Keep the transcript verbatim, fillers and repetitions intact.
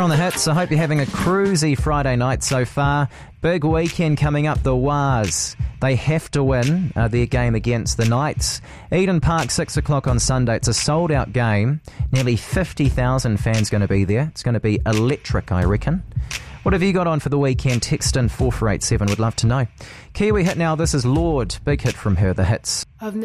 You're on the hits. I hope you're having a cruisy Friday night so far. Big weekend coming up, the Wars. They have to win uh, their game against the Knights. Eden Park, six o'clock on Sunday. It's a sold-out game. Nearly fifty thousand fans going to be there. It's going to be electric, I reckon. What have you got on for the weekend? Text in four four eight seven. Would love to know. Kiwi hit now. This is Lord. Big hit from her, the hits. I've